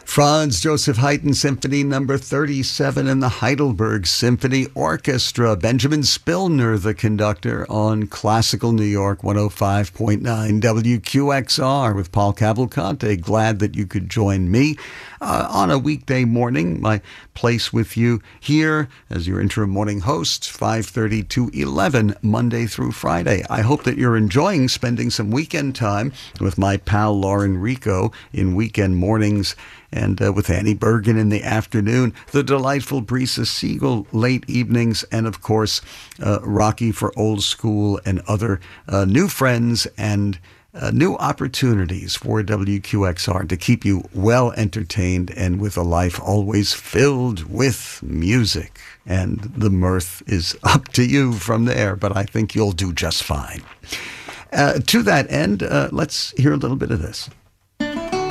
Franz Joseph Haydn Symphony Number 37 and the Heidelberg Symphony Orchestra. Benjamin Spillner, the conductor, on Classical New York 105.9 WQXR with Paul Cavalcante. Glad that you could join me on a weekday morning. My place with you here as your interim morning host, 5:30 to 11, Monday through Friday. I hope that you're enjoying spending some weekend time with my pal Lauren Rico in weekend mornings, and with Annie Bergen in the afternoon, the delightful Brisa Siegel late evenings, and of course, Rocky for Old School and other new friends and new opportunities for WQXR to keep you well entertained and with a life always filled with music. And the mirth is up to you from there, but I think you'll do just fine. To that end, let's hear a little bit of this.